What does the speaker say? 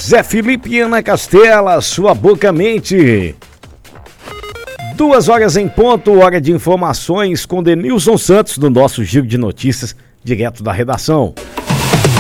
Zé Felipe e Ana Castela, sua boca mente. 2h em ponto, hora de informações com Denilson Santos, do nosso Giro de Notícias, direto da redação.